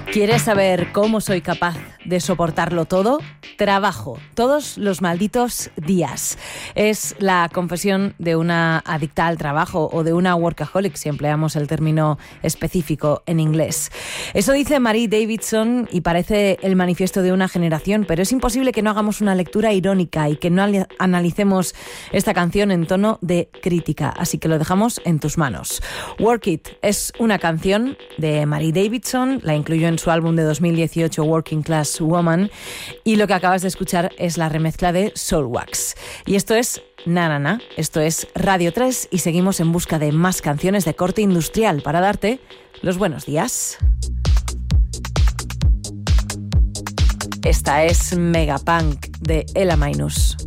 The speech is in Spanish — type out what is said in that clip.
¿Quieres saber cómo soy capaz de soportarlo todo? Trabajo todos los malditos días. Es la confesión de una adicta al trabajo o de una workaholic, si empleamos el término específico en inglés. Eso dice Marie Davidson y parece el manifiesto de una generación, pero es imposible que no hagamos una lectura irónica y que no analicemos esta canción en tono de crítica. Así que lo dejamos en tus manos. Work It es una canción de Marie Davidson, la incluyó en su álbum de 2018 Working Class Woman, y lo que acabas de escuchar es la remezcla de Soulwax. Y esto es Na Na Na, esto es Radio 3 y seguimos en busca de más canciones de corte industrial para darte los buenos días. Esta es Megapunk de Ella Minus.